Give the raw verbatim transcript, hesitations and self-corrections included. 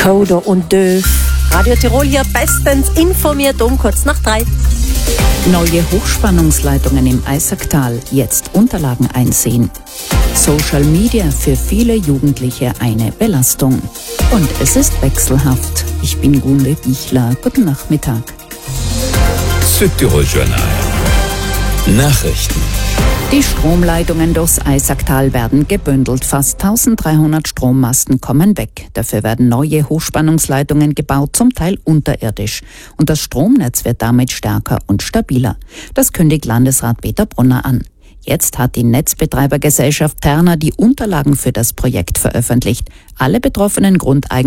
Coder und Dö. Radio Tirol hier bestens informiert um kurz nach drei. Neue Hochspannungsleitungen im Eisacktal, jetzt Unterlagen einsehen. Social Media für viele Jugendliche eine Belastung. Und es ist wechselhaft. Ich bin Gunde Bichler. Guten Nachmittag. Südtirol Journal. Nachrichten. Die Stromleitungen durchs Eisacktal werden gebündelt. Fast eintausenddreihundert Strommasten kommen weg. Dafür werden neue Hochspannungsleitungen gebaut, zum Teil unterirdisch. Und das Stromnetz wird damit stärker und stabiler. Das kündigt Landesrat Peter Brunner an. Jetzt hat die Netzbetreibergesellschaft Terna die Unterlagen für das Projekt veröffentlicht. Alle betroffenen Grundeigentümer